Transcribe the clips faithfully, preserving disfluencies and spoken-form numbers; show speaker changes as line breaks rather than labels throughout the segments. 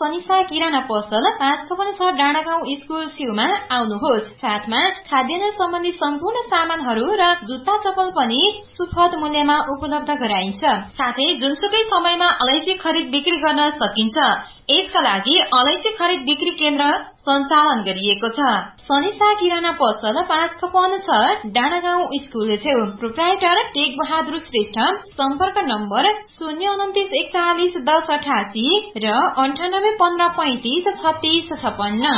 सनिसा किराना पसल पाँच खपन छ डाँडागाउँ स्कुल छेउमा आउनुहोस्। साथमा खाद्यान्न सम्बन्धी सम्पूर्ण सामानहरू र जुत्ता चप्पल पनि सुपथ मूल्यमा उपलब्ध गराइन्छ। साथै जुनसुकै समयमा अलैँची खरिद बिक्री गर्न सकिन्छ। यसका लागि अलैँची खरिद बिक्री केन्द्र सञ्चालन गरिएको छ। सनिसा किराना पसल पाँच खपन छ डाँडागाउँ स्कुल छेउ। Proprietor take Bahadur Shrestha. सम्पर्क नम्बर शून्य उन्तिस एकचालिस दस अठासी र अन्ठानब्बे पन्ध्र पैंतिस छत्तीस छपन्न।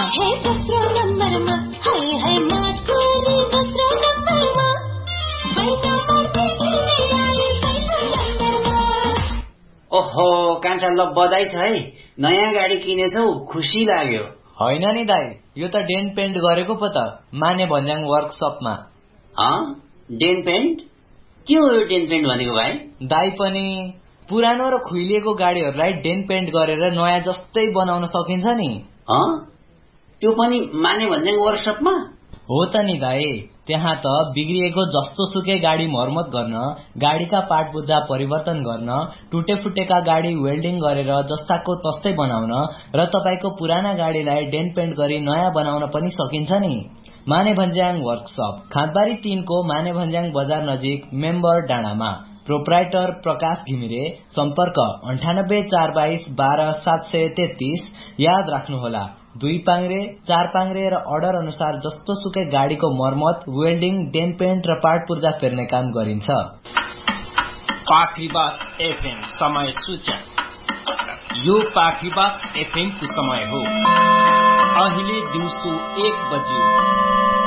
ओहो कान्छा, ल बधाई छ है, नयाँ गाडी किनेछौ, खुसी लाग्यो।
होइन नि दाई, यो त डेन पेन्ट गरेको पो त माने भन्ज्याङ वर्कसपमा।
Dane pant? के हो यो डेन पेन्ट भनेको भाइ?
दाई पनि पुरानो र खुइलिएको गाडीहरूलाई डेन पेन्ट गरेर नयाँ जस्तै बनाउन सकिन्छ नि।
त्यो पनि माने भन्ज्याङ वर्कसपमा?
हो त नि दाई, त्यहाँ त बिग्रिएको जस्तो सुकै गाडी मर्मत गर्न, गाडीका पार्ट पुर्जा परिवर्तन गर्न, टुटे फुटेका गाडी वेल्डिङ गरेर जस्ताको तस्तै बनाउन र तपाईको पुराना गाडीलाई डेन पेन्ट गरी नयाँ बनाउन पनि सकिन्छ नि। माने भन्ज्याङ वर्कसप, खाँदबारी तीन को माने भन्ज्याङ बजार नजिक, मेम्बर डाँडामा। प्रोप्राइटर प्रकाश घिमिरे। सम्पर्क अन्ठानब्बे चार बाइस बाह्र सात सय तेत्तीस। याद राख्नुहोला, दुई पाङ्रे, चार पाङ्रे र अर्डर अनुसार जस्तो सुकै गाडीको मर्मत, वेल्डिङ, डेन पेन्ट र पार्ट पुर्जा फेर्ने काम गरिन्छ।
पाखरीबास एफएम समय सूचना। यो पाखरीबास एफएम को समय हो। अहिले दिउँसो एक बज्यो।